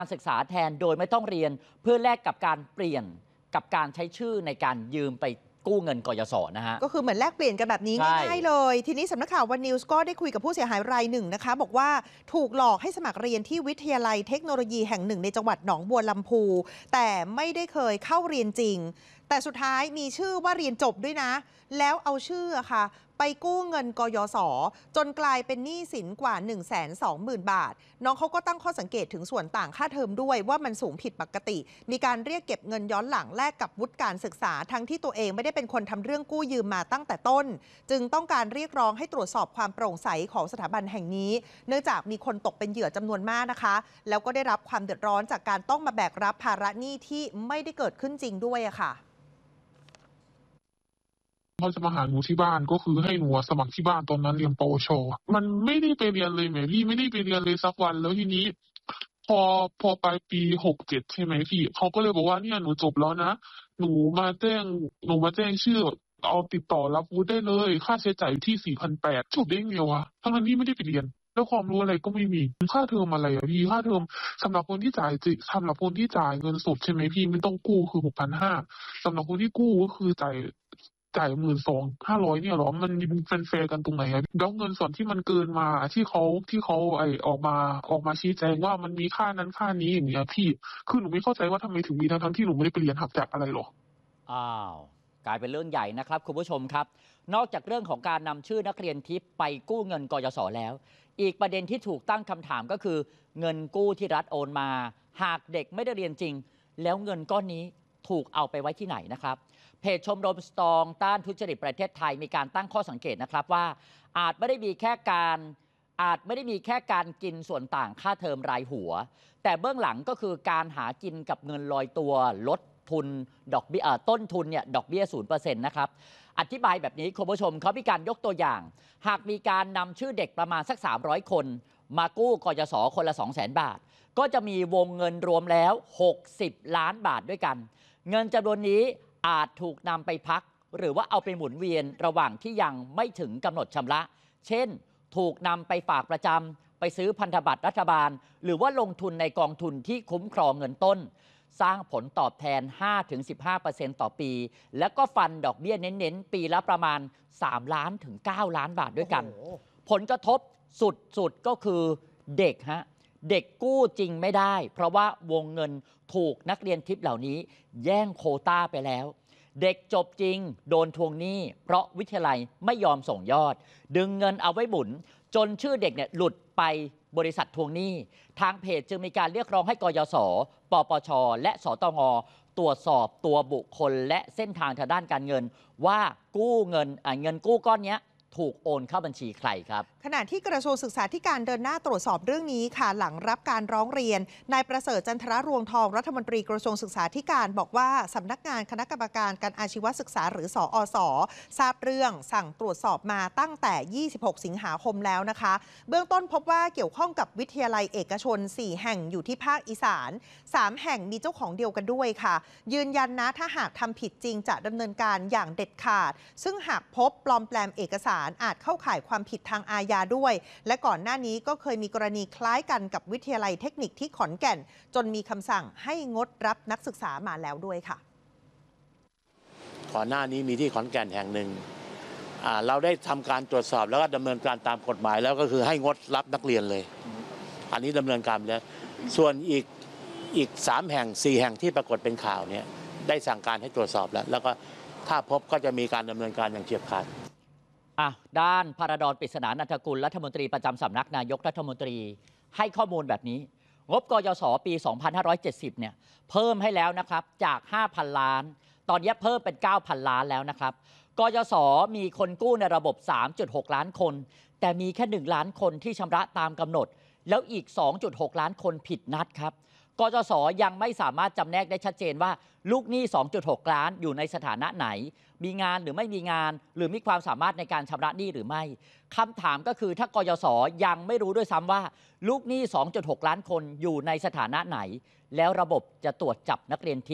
การศึกษาแทนโดยไม่ต้องเรียนเพื่อแลกกับการเปลี่ยนกับการใช้ชื่อในการยืมไปกู้เงินกยศนะฮะก็คือเหมือนแลกเปลี่ยนกันแบบนี้ง่ายๆเลยทีนี้สำนักข่าววันนิวส์ก็ได้คุยกับผู้เสียหายรายหนึ่งนะคะบอกว่าถูกหลอกให้สมัครเรียนที่วิทยาลัยเทคโนโลยีแห่งหนึ่งในจังหวัดหนองบัวลำพูแต่ไม่ได้เคยเข้าเรียนจริงแต่สุดท้ายมีชื่อว่าเรียนจบด้วยนะแล้วเอาชื่อค่ะไปกู้เงินกยศจนกลายเป็นหนี้สินกว่า 120,000 บาทน้องเขาก็ตั้งข้อสังเกตถึงส่วนต่างค่าเทอมด้วยว่ามันสูงผิดปกติมีการเรียกเก็บเงินย้อนหลังแลกกับวุฒิการศึกษาทั้งที่ตัวเองไม่ได้เป็นคนทำเรื่องกู้ยืมมาตั้งแต่ต้นจึงต้องการเรียกร้องให้ตรวจสอบความโปร่งใสของสถาบันแห่งนี้เนื่องจากมีคนตกเป็นเหยื่อจำนวนมากนะคะแล้วก็ได้รับความเดือดร้อนจากการต้องมาแบกรับภาระหนี้ที่ไม่ได้เกิดขึ้นจริงด้วยอะค่ะเขาจะมาหาหนูที่บ้านก็คือให้หนูสมัครที่บ้านตอนนั้นเรียนปวชมันไม่ได้ไปเรียนเลยแม่พี่ไม่ได้ไปเรียนเลยสักวันแล้วทีนี้พอปลายปี67ใช่ไหมพี่เขาก็เลยบอกว่าเนี่ยหนูจบแล้วนะหนูมาแจ้งชื่อเอาติดต่อรับวุฒิได้เลยค่าใช้จ่ายอยู่ที่4,800จบได้ไงวะทั้งนั้นที่ไม่ได้ไปเรียนแล้วความรู้อะไรก็ไม่มีค่าเทอมอะไรอะพี่ค่าเทอมสำหรับคนที่จ่ายเงินสดใช่ไหมพี่ไม่ต้องกู้คือ6,500สำหรับคนที่กู้ก็คือจ่าย12,500เนี่ยหรอมันเป็นแฟร์กันตรงไหนอะแล้วเงินส่วนที่มันเกินมาที่เขาออกมาชี้แจงว่ามันมีค่านั้นค่านี้อย่างเงี้ยพี่คือหนูไม่เข้าใจว่าทำไมถึงมีทั้งที่หนูไม่ได้ไปเรียนหักจากอะไรหรออ้าวกลายเป็นเรื่องใหญ่นะครับคุณผู้ชมครับนอกจากเรื่องของการนำชื่อนักเรียนทิพย์ไปกู้เงินกยศแล้วอีกประเด็นที่ถูกตั้งคำถามก็คือเงินกู้ที่รัฐโอนมาหากเด็กไม่ได้เรียนจริงแล้วเงินก้อนนี้ถูกเอาไปไว้ที่ไหนนะครับเพจชมรมสตรองต้านทุจริตประเทศไทยมีการตั้งข้อสังเกตนะครับว่าอาจไม่ได้มีแค่การกินส่วนต่างค่าเทอมรายหัวแต่เบื้องหลังก็คือการหากินกับเงินลอยตัวลดทุนดอกเบี้ยต้นทุนเนี่ยดอกเบี้ย 0% นะครับอธิบายแบบนี้คุณผู้ชมเขามีการยกตัวอย่างหากมีการนำชื่อเด็กประมาณสัก300คนมากู้กยศคนละ 200,000 บาทก็จะมีวงเงินรวมแล้ว60 ล้านบาทด้วยกันเงินจำนวนนี้อาจถูกนำไปพักหรือว่าเอาไปหมุนเวียนระหว่างที่ยังไม่ถึงกำหนดชำระเช่นถูกนำไปฝากประจำไปซื้อพันธบัตรรัฐบาลหรือว่าลงทุนในกองทุนที่คุ้มครองเงินต้นสร้างผลตอบแทน 5-15% ต่อปีแล้วก็ฟันดอกเบี้ยเน้นๆปีละประมาณ3 ล้านถึง 9 ล้านบาทด้วยกันผลกระทบสุดๆก็คือเด็กเด็กกู้จริงไม่ได้เพราะว่าวงเงินถูกนักเรียนทิพย์เหล่านี้แย่งโควต้าไปแล้วเด็กจบจริงโดนทวงหนี้เพราะวิทยาลัยไม่ยอมส่งยอดดึงเงินเอาไว้บุญจนชื่อเด็กเนี่ยหลุดไปบริษัททวงหนี้ทางเพจจึงมีการเรียกร้องให้กยศปปชและสตงตรวจสอบตัวบุคคลและเส้นทางทางด้านการเงินว่ากู้เงินกู้ก้อนนี้ถูกโอนเข้าบัญชีใครครับขณะที่กระทรวงศึกษาธิการเดินหน้าตรวจสอบเรื่องนี้ค่ะหลังรับการร้องเรียนนายประเสริฐจันทรรวงทองรัฐมนตรีกระทรวงศึกษาธิการบอกว่าสำนักงานคณะกรรมการการอาชีวศึกษาหรือสอสทราบเรื่องสั่งตรวจสอบมาตั้งแต่ 26 สิงหาคมแล้วนะคะเบื้องต้นพบว่าเกี่ยวข้องกับวิทยาลัยเอกชน 4 แห่งอยู่ที่ภาคอีสาน 3 แห่งมีเจ้าของเดียวกันด้วยค่ะยืนยันนะถ้าหากทำผิดจริงจะดำเนินการอย่างเด็ดขาดซึ่งหากพบปลอมแปลงเอกสารอาจเข้าข่ายความผิดทางอาญาด้วยและก่อนหน้านี้ก็เคยมีกรณีคล้ายกันกับวิทยาลัยเทคนิคที่ขอนแก่นจนมีคำสั่งให้งดรับนักศึกษามาแล้วด้วยค่ะก่อนหน้านี้มีที่ขอนแก่นแห่งหนึ่งเราได้ทำการตรวจสอบแล้วก็ดำเนินการตามกฎหมายแล้วก็คือให้งดรับนักเรียนเลยอันนี้ดำเนินการไปแล้วส่วนอีก3 แห่ง 4 แห่งที่ปรากฏเป็นข่าวเนี่ยได้สั่งการให้ตรวจสอบแล้วก็ถ้าพบก็จะมีการดำเนินการอย่างเฉียบขาดด้านพระดอนปริศนานันทกุลรัฐมนตรีประจำสำนักนายกรัฐมนตรีให้ข้อมูลแบบนี้งบกยศปี 2570 เนี่ยเพิ่มให้แล้วนะครับจาก 5,000 ล้านตอนนี้เพิ่มเป็น 9,000 ล้านแล้วนะครับกยศมีคนกู้ในระบบ 3.6 ล้านคนแต่มีแค่ 1 ล้านคนที่ชำระตามกำหนดแล้วอีก 2.6 ล้านคนผิดนัดครับกยศยังไม่สามารถจำแนกได้ชัดเจนว่าลูกหนี้ 2.6 ล้านอยู่ในสถานะไหนมีงานหรือไม่มีงานหรือมีความสามารถในการชำระหนี้หรือไม่คำถามก็คือถ้ากยศยังไม่รู้ด้วยซ้ำว่าลูกหนี้ 2.6 ล้านคนอยู่ในสถานะไหนแล้วระบบจะตรวจจับนักเรียนทิพย์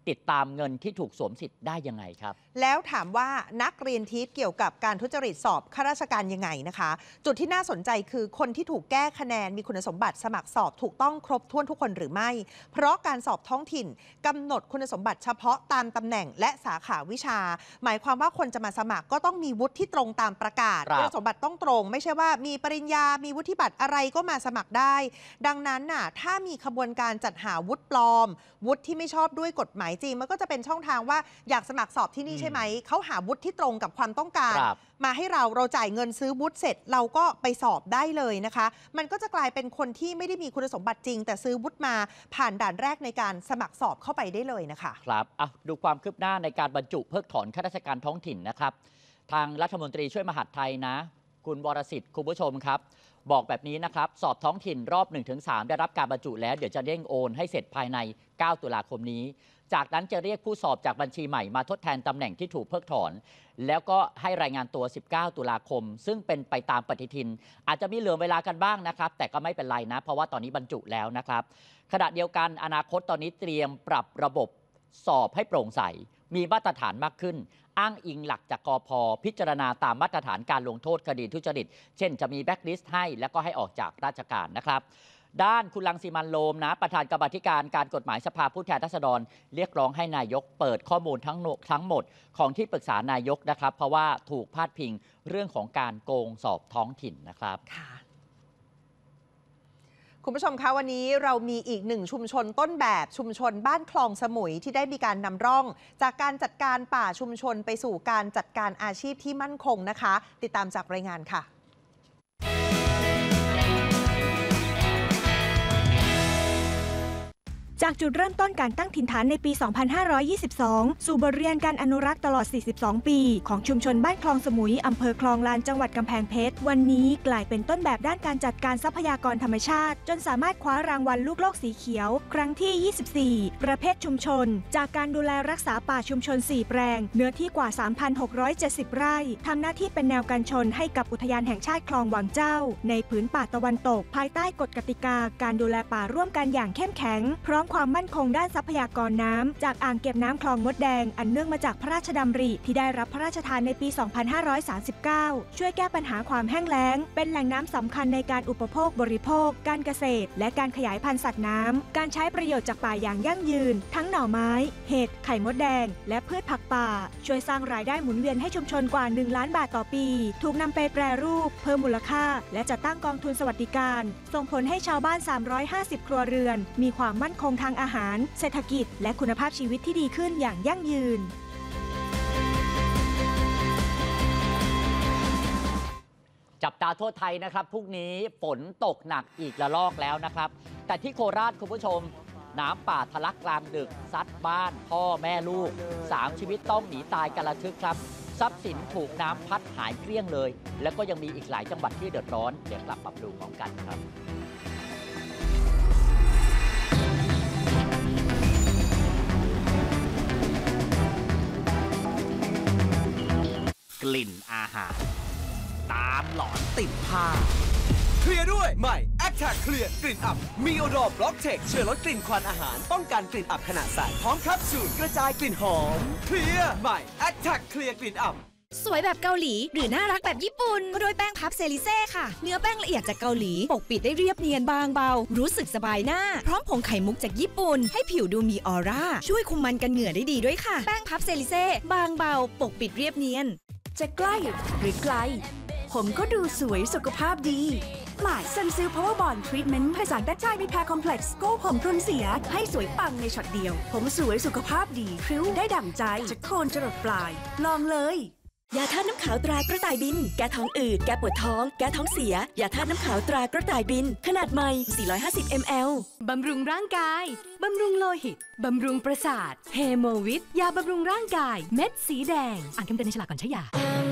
ติดตามเงินที่ถูกสวมสิทธิ์ได้ยังไงครับแล้วถามว่านักเรียนทิพย์เกี่ยวกับการทุจริตสอบข้าราชการยังไงนะคะจุดที่น่าสนใจคือคนที่ถูกแก้คะแนนมีคุณสมบัติสมัครสอบถูกต้องครบถ้วนทุกคนหรือไม่เพราะการสอบท้องถิ่นกำหนดคุณสมบัติเฉพาะตามตำแหน่งและสาขาวิชาหมายความว่าคนจะมาสมัครก็ต้องมีวุฒิที่ตรงตามประกาศคุณสมบัติต้องตรงไม่ใช่ว่ามีปริญญามีวุฒิบัตรอะไรก็มาสมัครได้ดังนั้นน่ะถ้ามีขบวนการจัดหาวุฒิปลอมวุฒิที่ไม่ชอบด้วยกฎหมายจริงมันก็จะเป็นช่องทางว่าอยากสมัครสอบที่นี่ใช่ไหมเขาหาวุฒิที่ตรงกับความต้องการมาให้เราจ่ายเงินซื้อวุฒิเสร็จเราก็ไปสอบได้เลยนะคะมันก็จะกลายเป็นคนที่ไม่ได้มีคุณสมบัติจริงแต่ซื้อวุฒิมาผ่านด่านแรกในการสมัครสอบเข้าไปได้เลยนะคะครับดูความคืบหน้าในการบรรจุเพิกถอนข้าราชการท้องถิ่นนะครับทางรัฐมนตรีช่วยมหาดไทยนะคุณวรสิทธิ์คุณผู้ชมครับบอกแบบนี้นะครับสอบท้องถิ่นรอบ 1-3 ได้รับการบรรจุแล้วเดี๋ยวจะเร่งโอนให้เสร็จภายใน 9 ตุลาคมนี้จากนั้นจะเรียกผู้สอบจากบัญชีใหม่มาทดแทนตำแหน่งที่ถูกเพิกถอนแล้วก็ให้รายงานตัว 19 ตุลาคมซึ่งเป็นไปตามปฏิทินอาจจะมีเหลือเวลากันบ้างนะครับแต่ก็ไม่เป็นไรนะเพราะว่าตอนนี้บรรจุแล้วนะครับขณะเดียวกันอนาคตตอนนี้เตรียมปรับระบบสอบให้โปร่งใสมีมาตรฐานมากขึ้นอ้างอิงหลักจากกพ.พิจารณาตามมาตรฐานการลงโทษคดีทุจริตเช่นจะมีแบ็คลิสต์ให้แล้วก็ให้ออกจากราชการนะครับด้านคุณรังสิมันต์โรมนะประธานกรรมาธิการการกฎหมายสภาผู้แทนราษฎรเรียกร้องให้นายกเปิดข้อมูลทั้งหมดของที่ปรึกษานายกนะครับเพราะว่าถูกพาดพิงเรื่องของการโกงสอบท้องถิ่นนะครับคุณผู้ชมคะวันนี้เรามีอีกหนึ่งชุมชนต้นแบบชุมชนบ้านคลองสมุยที่ได้มีการนำร่องจากการจัดการป่าชุมชนไปสู่การจัดการอาชีพที่มั่นคงนะคะติดตามจากรายงานค่ะจากจุดเริ่มต้นการตั้งถิ่นฐานในปี 2522 สู่บทเรียนการอนุรักษ์ตลอด 42 ปีของชุมชนบ้านคลองสมุยอำเภอคลองลานจังหวัดกำแพงเพชรวันนี้กลายเป็นต้นแบบด้านการจัดการทรัพยากรธรรมชาติจนสามารถคว้ารางวัลลูกโลกสีเขียวครั้งที่ 24 ประเภทชุมชนจากการดูแลรักษาป่าชุมชน 4 แปลงเนื้อที่กว่า 3,670 ไร่ทำหน้าที่เป็นแนวกันชนให้กับอุทยานแห่งชาติคลองวังเจ้าในผืนป่าตะวันตกภายใต้กฎกติกาการดูแลป่าร่วมกันอย่างเข้มแข็งพร้อมความมั่นคงด้านทรัพยากรน้ำจากอ่างเก็บน้ำคลองมดแดงอันเนื่องมาจากพระราชดำริที่ได้รับพระราชทานในปี 2539 ช่วยแก้ปัญหาความแห้งแล้งเป็นแหล่งน้ำสำคัญในการอุปโภคบริโภคการเกษตรและการขยายพันธุ์สัตว์น้ำการใช้ประโยชน์จากป่าอย่างยั่งยืนทั้งหน่อไม้เห็ดไข่มดแดงและพืชผักป่าช่วยสร้างรายได้หมุนเวียนให้ชุมชนกว่า 1 ล้านบาทต่อปีถูกนำไปแปรรูปเพิ่มมูลค่าและจัดตั้งกองทุนสวัสดิการส่งผลให้ชาวบ้าน 350 ครัวเรือนมีความมั่นคงทางอาหารเศรษฐกิจและคุณภาพชีวิตที่ดีขึ้นอย่างยั่งยืนจับตาทั่วไทยนะครับพรุ่งนี้ฝนตกหนักอีกระลอกแล้วนะครับแต่ที่โคราชคุณผู้ชมน้ำป่าทะลักกลางดึกซัดบ้านพ่อแม่ลูก3 ชีวิตต้องหนีตายกันระทึกครับทรัพย์สินถูกน้ำพัดหายเกลี้ยงเลยแล้วก็ยังมีอีกหลายจังหวัดที่เดือดร้อนเดี๋ยวกลับมาดูพร้อมกันครับกลิ่นอาหารตามหลอนติดผ้าเคลียร์ด้วยใหม่ Attack เคลียร์กลิ่นอับมีโอดอร์บล็อกเทคช่วยลดกลิ่นควันอาหารป้องกันกลิ่นอับขณะใส่พร้อมแคปซูลกระจายกลิ่นหอมเคลียร์ใหม่ Attack เคลียร์กลิ่นอับสวยแบบเกาหลีหรือน่ารักแบบญี่ปุ่นก็ด้วยแป้งพับเซริเซ่ค่ะเนื้อแป้งละเอียดจากเกาหลีปกปิดได้เรียบเนียนบางเบารู้สึกสบายหน้าพร้อมผงไข่มุกจากญี่ปุ่นให้ผิวดูมีออร่าช่วยคุมมันกันเหงื่อได้ดีด้วยค่ะแป้งพับเซริเซ่บางเบาปกปิดเรียบเนียนจะใกล้หรือไกลผมก็ดูสวยสุขภาพดีใหม่ซันซิลพาวเวอร์บอนด์ทรีทเมนต์ผสานแบคทีเรียแพร์คอมเพล็กซ์โก้ผมพรุนเสียให้สวยปังในช็อตเดียวผมสวยสุขภาพดีพริ้วได้ดั่งใจจากโคนจรดปลายลองเลยยาธาตุน้ำขาวตรากระต่ายบินแก้ท้องอืดแก้ปวดท้องแก้ท้องเสียยาธาตุน้ำขาวตรากระต่ายบินขนาดใหม่450 ml บำรุงร่างกายบำรุงโลหิตบำรุงประสาทเฮโมวิทยาบำรุงร่างกายเม็ดสีแดงอ่านคำเตือนในฉลากก่อนใช้ยา